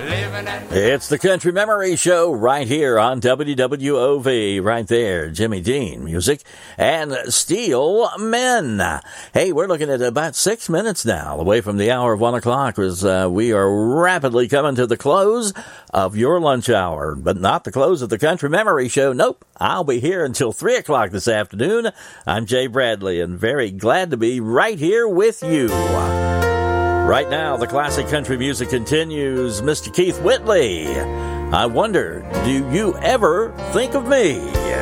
It's the Country Memory Show right here on WWOV. Right there, Jimmy Dean music and Steel Men. Hey, we're looking at about 6 minutes now away from the hour of 1 o'clock as we are rapidly coming to the close of your lunch hour, but not the close of the Country Memory Show. Nope, I'll be here until 3 o'clock this afternoon. I'm Jay Bradley and very glad to be right here with you. Right now, the classic country music continues. Mr. Keith Whitley, I wonder, do you ever think of me?